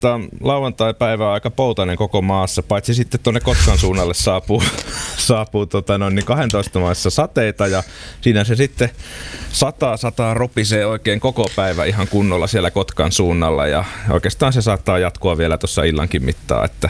Lauantai-päivä aika poutainen koko maassa, paitsi sitten tuonne Kotkan suunnalle saapuu 12 maissa sateita ja siinä se sitten sataa ropisee oikein koko päivä ihan kunnolla siellä Kotkan suunnalla ja oikeastaan se saattaa jatkua vielä tuossa illankin mittaan, että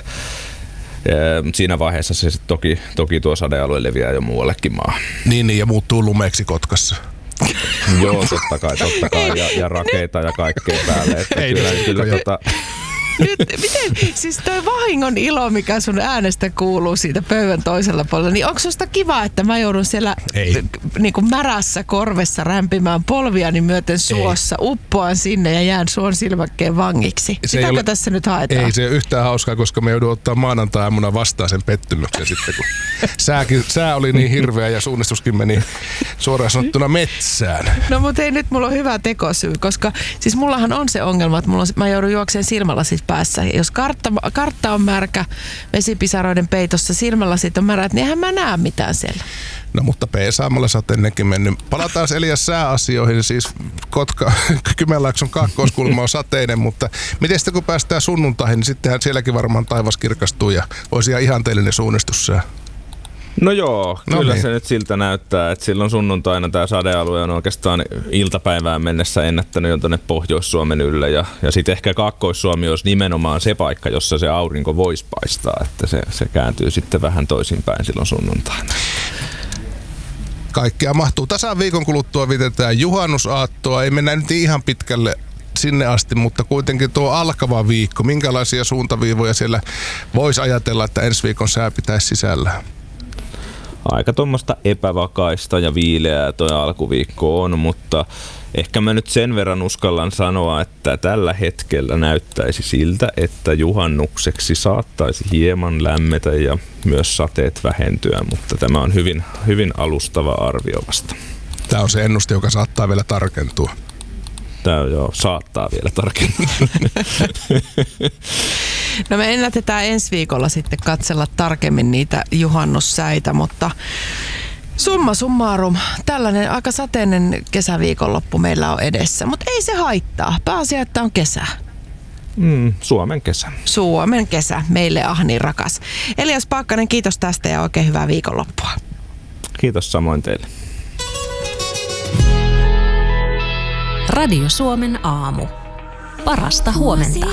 siinä vaiheessa se toki tuo sadealue leviää jo muuallekin maahan. Niin ja muuttuu lumeeksi Kotkassa. Joo, totta kai ja rakeita ja kaikkea päälle. Että kyllä Nyt, miten, siis toi vahingon ilo, mikä sun äänestä kuuluu siitä pöydän toisella puolella, niin onko susta kiva, että mä joudun siellä niin kuin märässä korvessa rämpimään polviani myöten suossa, uppoan sinne ja jään suon silmäkkeen vangiksi? Sitäkö tässä nyt haetaan? Ei se ole yhtään hauskaa, koska me joudun ottaa maanantai-aamuna vastaan sen pettymyksen sitten, kun sää oli niin hirveä ja suunnistuskin meni suoraan sanottuna metsään. No mutta ei, nyt mulla on hyvä tekosyy, koska siis mullahan on se ongelma, että mä joudun juokseen silmälasit päässä. Jos kartta on märkä, vesipisaroiden peitossa, silmälasit on märät, niin eihän mä näe mitään siellä. No mutta P-saamalla sä oot ennenkin mennyt. Palataan Elias sääasioihin, siis Kymenlaakson kaakkoiskulma on sateinen, mutta miten sitten kun päästään sunnuntaihin, niin sittenhän sielläkin varmaan taivas kirkastuu ja olisi ihan ihanteellinen suunnistussää. No joo, kyllä se nyt siltä näyttää, että silloin sunnuntaina tämä sadealue on oikeastaan iltapäivään mennessä ennättänyt jo tuonne Pohjois-Suomen ylle ja sitten ehkä Kaakkois-Suomi olisi nimenomaan se paikka, jossa se aurinko voisi paistaa, että se kääntyy sitten vähän toisinpäin silloin sunnuntaina. Kaikkea mahtuu. Tasan viikon kuluttua vietetään juhannusaattoa, ei mennä nyt ihan pitkälle sinne asti, mutta kuitenkin tuo alkava viikko, minkälaisia suuntaviivoja siellä voisi ajatella, että ensi viikon sää pitäisi sisällään? Aika tuommoista epävakaista ja viileää toi alkuviikko on, mutta ehkä mä nyt sen verran uskallan sanoa, että tällä hetkellä näyttäisi siltä, että juhannukseksi saattaisi hieman lämmetä ja myös sateet vähentyä, mutta tämä on hyvin, hyvin alustava arvio vasta. Tämä on se ennuste, joka saattaa vielä tarkentua. Tämä saattaa vielä tarkentua. No me ennätetään ensi viikolla sitten katsella tarkemmin niitä juhannussäitä, mutta summa summarum, tällainen aika sateinen kesäviikonloppu meillä on edessä, mutta ei se haittaa. Pääasia, että on kesä. Suomen kesä. Suomen kesä, meille niin rakas. Elias Paakkanen, kiitos tästä ja oikein hyvää viikonloppua. Kiitos samoin teille. Radio Suomen aamu. Parasta huomenta.